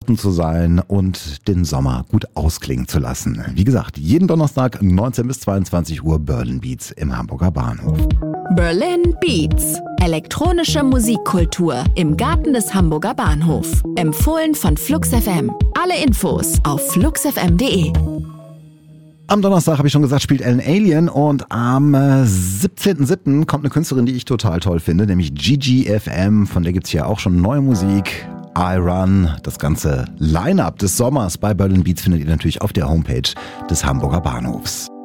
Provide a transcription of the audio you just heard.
offen zu sein und den Sommer gut ausklingen zu lassen. Wie gesagt, jeden Donnerstag 19 bis 22 Uhr Berlin Beats im Hamburger Bahnhof. Berlin Beats. Elektronische Musikkultur im Garten des Hamburger Bahnhof. Empfohlen von Flux FM. Alle Infos auf fluxfm.de. Am Donnerstag, habe ich schon gesagt, spielt Ellen Alien und am 17.07. kommt eine Künstlerin, die ich total toll finde, nämlich GGFM. Von der gibt's hier auch schon neue Musik. I Run, das ganze Line-Up des Sommers bei Berlin Beats findet ihr natürlich auf der Homepage des Hamburger Bahnhofs.